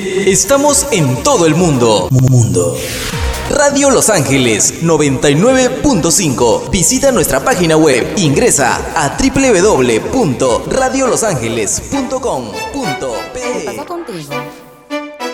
Estamos en todo el mundo. Radio Los Ángeles 99.5. Visita nuestra página web. Ingresa a www.radiolosangeles.com.pe. ¿Qué pasa contigo?